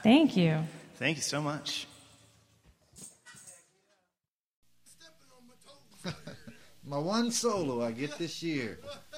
Thank you. Thank you so much. My one solo I get this year.